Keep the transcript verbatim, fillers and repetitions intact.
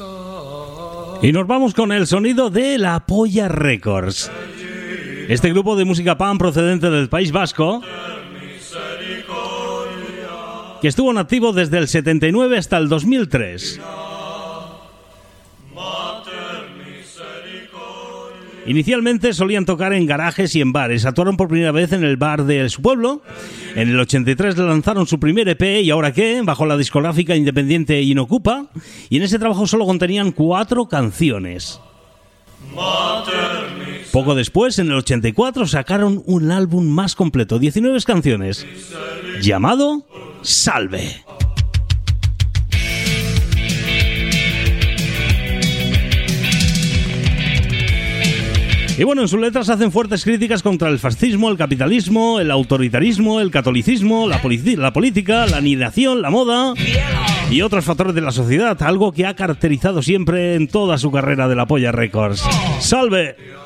Y nos vamos con el sonido de La Polla Records. Este grupo de música punk procedente del País Vasco, que estuvo en activo desde el setenta y nueve hasta el dos mil tres. Inicialmente solían tocar en garajes y en bares. Actuaron por primera vez en el bar de su pueblo. En el ochenta y tres lanzaron su primer E P, ¿Y ahora qué?, bajo la discográfica independiente Inocupa. Y en ese trabajo solo contenían cuatro canciones. Poco después, en el ochenta y cuatro, sacaron un álbum más completo, diecinueve canciones, llamado Salve. Y bueno, en sus letras hacen fuertes críticas contra el fascismo, el capitalismo, el autoritarismo, el catolicismo, la, polici- la política, la anihilación, la moda y otros factores de la sociedad, algo que ha caracterizado siempre en toda su carrera de La Polla Records. ¡Salve!